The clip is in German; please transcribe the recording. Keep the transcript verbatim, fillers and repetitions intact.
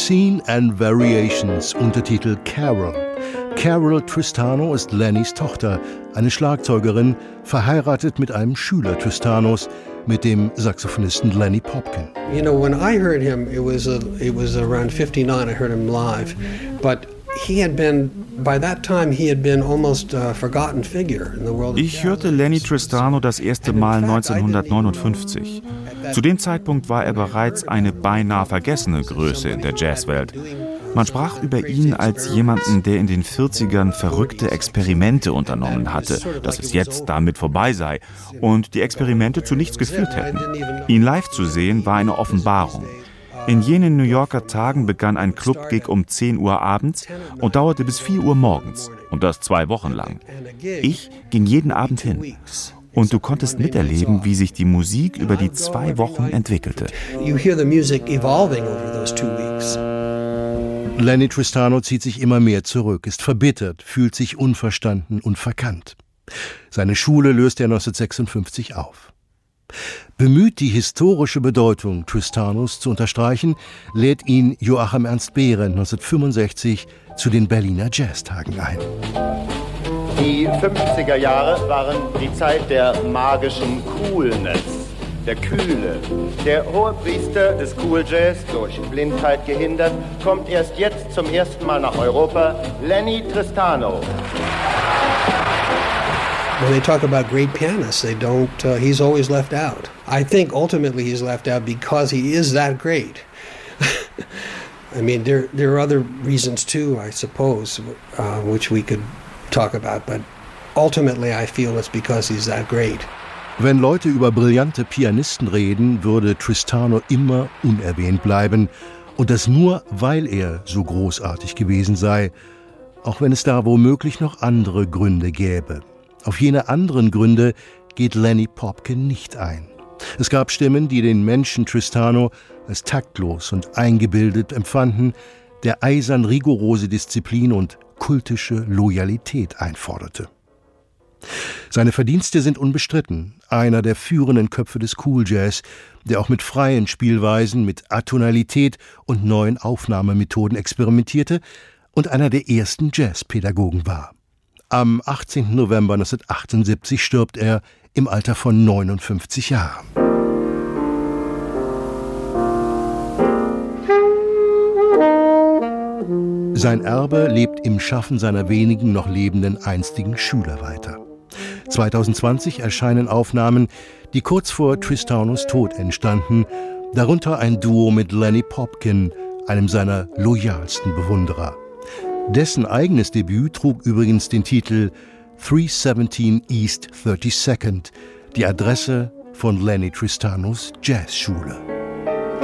Scene and Variations, Untertitel Carol. Carol Tristano ist Lennys Tochter, eine Schlagzeugerin, verheiratet mit einem Schüler Tristanos, mit dem Saxophonisten Lenny Popkin. You know, when I heard him, it was a, it was around fifty-nine. I heard him live, but he had been by that time he had been almost a forgotten figure in the world of jazz. Ich hörte Lenny Tristano das erste Mal neunzehnhundertneunundfünfzig. Zu dem Zeitpunkt war er bereits eine beinahe vergessene Größe in der Jazzwelt. Man sprach über ihn als jemanden, der in den vierzigern verrückte Experimente unternommen hatte, dass es jetzt damit vorbei sei und die Experimente zu nichts geführt hätten. Ihn live zu sehen war eine Offenbarung. In jenen New Yorker Tagen begann ein Clubgig um zehn Uhr abends und dauerte bis vier Uhr morgens, und das zwei Wochen lang. Ich ging jeden Abend hin. Und du konntest miterleben, wie sich die Musik über die zwei Wochen entwickelte. You hear the music evolving over those two weeks. Lenny Tristano zieht sich immer mehr zurück, ist verbittert, fühlt sich unverstanden und verkannt. Seine Schule löst er neunzehnhundertsechsundfünfzig auf. Bemüht, die historische Bedeutung Tristanos zu unterstreichen, lädt ihn Joachim Ernst Behrendt neunzehnhundertfünfundsechzig zu den Berliner Jazztagen ein. Die fünfziger Jahre waren die Zeit der magischen Coolness, der Kühle. Der Hohepriester des Cool Jazz, durch Blindheit gehindert, kommt erst jetzt zum ersten Mal nach Europa, Lenny Tristano. When they talk about great pianists, they don't, uh, he's always left out. I think ultimately he's left out because he is that great. I mean, there, there are other reasons too, I suppose, uh, which we could talk about, but ultimately I feel it's because he's that great. Wenn Leute über brillante Pianisten reden, würde Tristano immer unerwähnt bleiben. Und das nur, weil er so großartig gewesen sei. Auch wenn es da womöglich noch andere Gründe gäbe. Auf jene anderen Gründe geht Lenny Popkin nicht ein. Es gab Stimmen, die den Menschen Tristano als taktlos und eingebildet empfanden, der eisern rigorose Disziplin und kultische Loyalität einforderte. Seine Verdienste sind unbestritten. Einer der führenden Köpfe des Cool Jazz, der auch mit freien Spielweisen, mit Atonalität und neuen Aufnahmemethoden experimentierte und einer der ersten Jazzpädagogen war. Am achtzehnten November neunzehnhundertachtundsiebzig stirbt er im Alter von neunundfünfzig Jahren. Sein Erbe lebt im Schaffen seiner wenigen noch lebenden einstigen Schüler weiter. zweitausendzwanzig erscheinen Aufnahmen, die kurz vor Tristanos Tod entstanden, darunter ein Duo mit Lenny Popkin, einem seiner loyalsten Bewunderer. Dessen eigenes Debüt trug übrigens den Titel drei siebzehn East thirty-second, die Adresse von Lenny Tristanos Jazzschule.